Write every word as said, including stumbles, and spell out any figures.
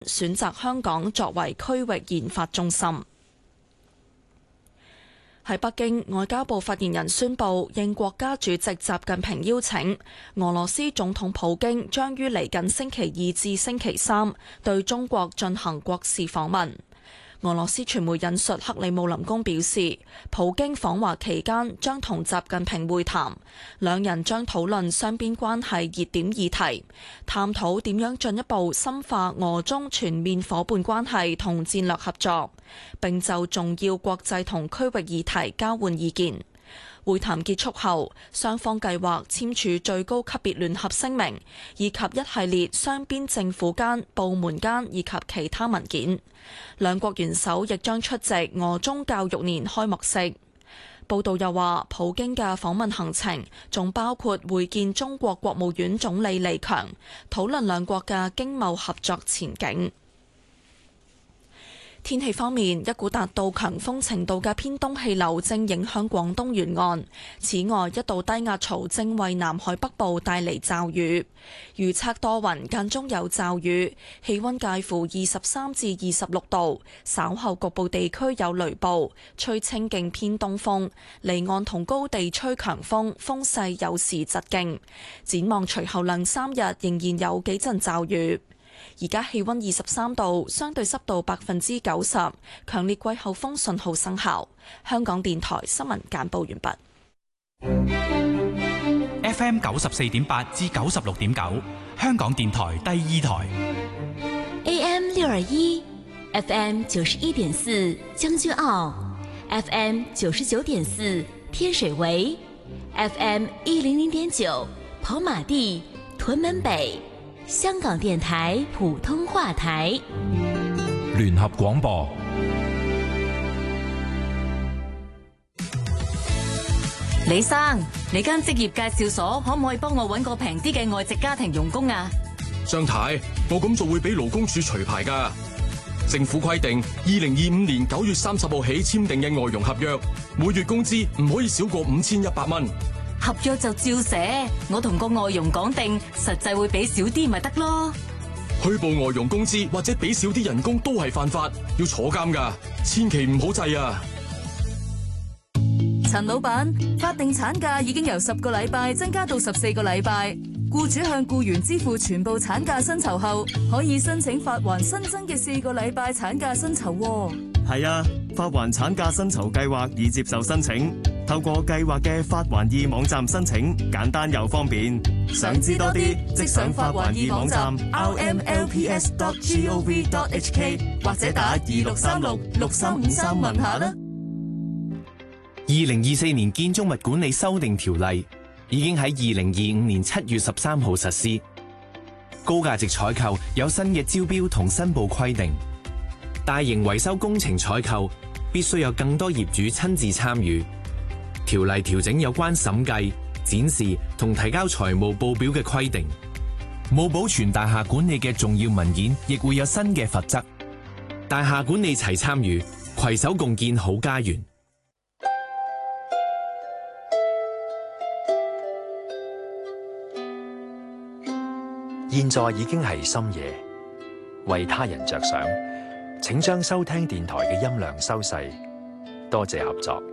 選擇香港作為區域研發中心。喺北京，外交部發言人宣布，應國家主席習近平邀請，俄羅斯總統普京將於嚟緊星期二至星期三對中國進行國事訪問。俄羅斯傳媒引述克里姆林宮表示，普京訪華期間將同習近平會談，兩人將討論雙邊關係熱點議題，探討點樣進一步深化俄中全面夥伴關係同戰略合作，並就重要國際同區域議題交換意見。會談結束後，雙方計劃簽署最高級別聯合聲明，以及一系列雙邊政府間、部門間以及其他文件。兩國元首亦將出席俄中教育年開幕式。報道又話，普京嘅訪問行程仲包括會見中國國務院總理李強，討論兩國嘅經貿合作前景。天氣方面，一股達到強風程度嘅偏東氣流正影響廣東沿岸。此外，一道低壓槽正為南海北部帶嚟驟雨。預測多雲，間中有驟雨，氣温介乎二十三至二十六度。稍後局部地區有雷暴，吹清勁偏東風，離岸同高地吹強風，風勢有時疾勁。展望隨後兩三日仍然有幾陣驟雨。而家氣溫二十三度，相對濕度百分之九十，強烈季候風信號生效。香港電台新聞簡報完畢。F M 九十四點八至九十六點九，香港電台第二台。 A M 六二一，F M 九十一點四將軍澳 ，F M 九十九點四天水圍 ，F M 一零零點九跑馬地屯門北。香港電台普通話台聯合廣播。 李生，你間職業介紹所可唔可以幫我搵個平啲嘅外籍家庭傭工啊？ 張太，我咁做會俾勞工處除牌㗎。政府規定，二零二五年九月三十號起簽訂嘅外傭合約，每月工資唔可以少過五千一百蚊。 合約就照寫，我同個外傭講定，實際會俾少啲咪得咯。 虛報外傭工資或者俾少啲人工都係犯法，要坐監噶，千祈唔好制啊！ 陳老闆，法定產假已經由十個禮拜增加到十四個禮拜，僱主向僱員支付全部產假薪酬後，可以申請發還新增嘅四個禮拜產假薪酬。 係啊，發還產假薪酬計劃已接受申請。透過計劃嘅發還易網站申請，簡單又方便。想知多啲，即上發還易網站 r m l p s dot gov dot h k 或者打二六三六六三五三問下啦。 二零二四年建築物管理修訂條例已經喺二零二五年七月十三號實施。高價值採購有新嘅招標同申報規定，大型維修工程採購必須有更多業主親自參與。條例調整有關審計、展示同提交財務報表嘅規定，冇保存大廈管理嘅重要文件，亦會有新嘅罰則。大廈管理齊參與，攜手共建好家園。 現在已經係深夜，為他人着想，請將收聽電台嘅音量收細，多謝合作。